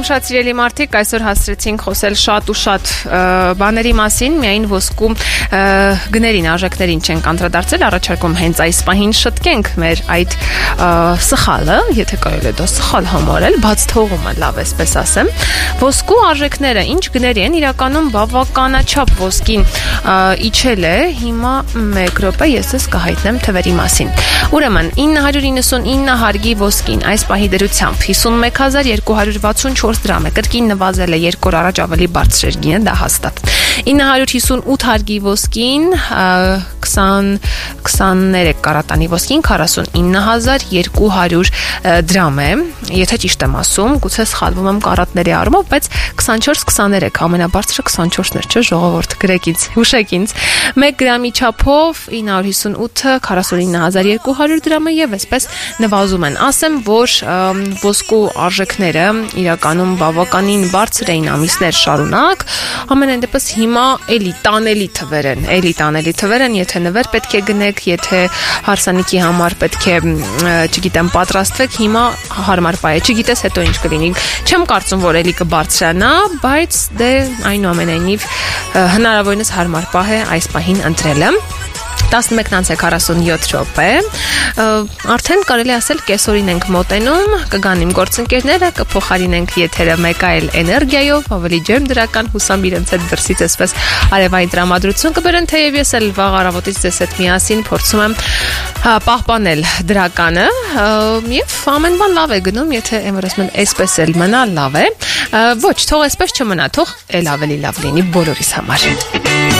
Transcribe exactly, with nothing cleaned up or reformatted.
շատ սիրելի մարդիկ, այսօր հասցրեցինք խոսել շատ ու շատ բաների մասին, միայն ոսկու գներին, արժեքներին չենք անդրադարձել, առաջարկում հենց այս պահին շտկենք մեր այդ սխալը, եթե կարելի է դա սխալ համարել, բաց թողումը, լավ էսպես ասեմ, ոսկու արժեքները ինչ գների են, իրականում բավականաչափ ոսկին իջել է, հիմա մեկ րոպե ես ես կհայտնեմ թվերի մասին։ Ուրեմն ինը հարյուր իննսունինը հարգի ոսկին այս պահի դրությամբ հիսունմեկ հազար երկու հարյուր վաթսունչորս դրամ է, կրկին նվազել է երկու օր առաջ ավելի բարձր էր գինը, դա հաստատ։ ինը հարյուր հիսունութ հարգի ոսկին քսաներեք կարատանի ոսկին քառասունինը հազար երկու հարյուր դրամ է, եթե ճիշտ եմ ասում, գուցե սխալվում եմ կարատների առումով, բայց քսանչորս քսաներեք ամենաբարձրը քսանչորսն էր, չէ՞ ժողովուրդ, գրեք ինձ, հուշեք ինձ։ մեկ գրամի չափով ինը հարյուր հիսունութը քառասունինը հազար երկու հարյուր դրամը եւ այսպես նվազում են։ Ասեմ, որ ոսկու արժեքները իրականում բավականին բարձր էին ամիսներ շարունակ, ամենայն դեպս հիմա էլի տանելի թվեր են, էլի տանելի թվեր են, եթե նվեր պետք է գնեք, եթե հարսանիքի համար պետք է, չգիտեմ, պատրաստվեք, հիմա հարմար պահ է, չգիտես հետո ինչ կլինի։ Չեմ կարծում, որ էլի կբարձրանա, բայց դե այնուամենայնիվ հնարավորինս հարմար պահ է այս պահին ընտրելը։ տասնմեկն քառասունյոթ րոպե, արդեն կարելի ասել կեսօրին ենք մոտենում, կգան իմ գործընկերները, կփոխարինենք եթերը մեկ այլ էներգիայով, ավելի ջերմ դրական, հուսամ իրենց հետ դրսից այսպես արևային տրամադրություն կբերեն, թեև ես էլ վաղ առավոտից ձեզ հետ միասին փորձում եմ պահպանել դրականը, եւ ամեն բան լավ է գնում, եթե եմր ասում են այսպես էլ մնա, լավ է, ոչ, թող այսպես չմնա, թող էլ ավելի լավ լինի բոլորիս համար։